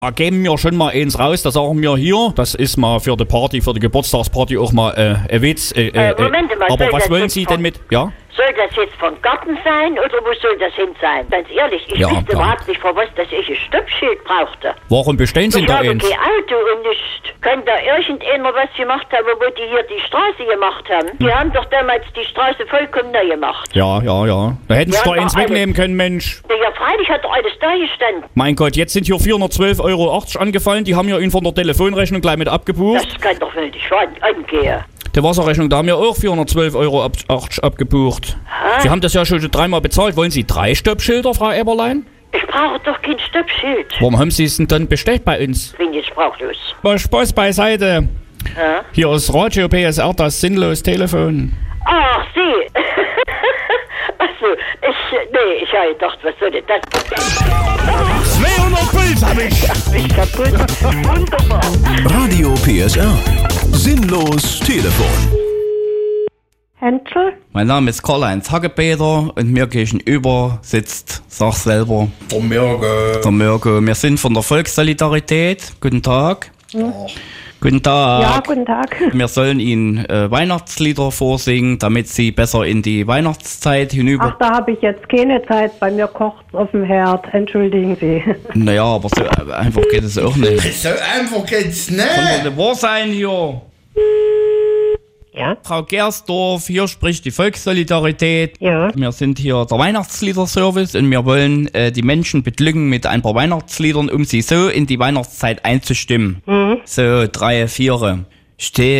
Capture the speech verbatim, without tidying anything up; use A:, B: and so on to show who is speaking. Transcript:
A: Da geben wir schon mal eins raus, da sagen wir hier, das ist mal für die Party, für die Geburtstagsparty auch mal äh, ein Witz. Äh, äh,
B: Äh, Moment mal,
A: aber
B: soll
A: was
B: das
A: wollen
B: jetzt
A: Sie
B: von-
A: denn mit, ja?
B: Soll das jetzt vom Garten sein oder wo soll das hin sein? Ganz ehrlich, ich
A: Ja,
B: wüsste
A: klar.
B: überhaupt nicht, vor was dass ich ein Stoppschild brauchte.
A: Warum bestellen Sie
B: Ich
A: da
B: habe
A: eins?
B: kein Auto und nicht. Kann da irgendeiner was gemacht haben, wo die hier die Straße gemacht haben? Die haben doch damals die Straße vollkommen neu gemacht.
A: Ja, ja, ja. Da hätten Sie
B: Ja,
A: doch
B: na,
A: eins
B: alles.
A: wegnehmen können, Mensch.
B: Na ja, freilich hat doch alles da gestanden.
A: Mein Gott, jetzt sind hier vierhundertzwölf Euro achtzig angefallen, die haben ja ihn von der Telefonrechnung gleich mit abgebucht.
B: Das kann doch wohl nicht wahr- angehen.
A: Der Wasserrechnung, da haben wir auch vierhundertzwölf Euro achtzig abgebucht. Sie haben das ja schon dreimal bezahlt. Wollen Sie drei Stoppschilder, Frau Eberlein?
B: Ich brauche doch kein Stoppschild.
A: Warum haben Sie es denn dann bestellt bei uns?
B: Bin jetzt sprachlos.
A: Mal Spaß beiseite.
B: Ja?
A: Hier ist Radio P S R, das sinnlos Telefon.
B: Ach, Sie. Achso, ich, nee, ich habe gedacht, was soll denn das?
C: zweihundert Puls hab ich.
B: Mich kaputt. Wunderbar.
D: Radio P S R. Sinnlos Telefon.
E: Henschel?
F: Mein Name ist Karl-Heinz Hagepeter und mir gegenüber sitzt, sag selber,
C: Der Mirke.
F: der Mirko. Wir sind von der Volkssolidarität. Guten Tag. Guten Tag.
E: Ja, guten Tag.
F: Wir sollen Ihnen äh, Weihnachtslieder vorsingen, damit Sie besser in die Weihnachtszeit hinüber...
E: Ach, da habe ich jetzt keine Zeit. Bei mir kocht auf dem Herd. Entschuldigen Sie.
F: Naja, aber so äh, einfach geht es auch nicht.
C: So einfach geht's
F: Kann
C: nicht.
F: doch nicht wahr sein hier.
E: Ja?
F: Frau Gersdorf, hier spricht die Volkssolidarität.
E: Ja.
F: Wir sind hier der Weihnachtsliederservice und wir wollen äh, die Menschen beglücken mit ein paar Weihnachtsliedern, um sie so in die Weihnachtszeit einzustimmen. So, drei, vier. Steh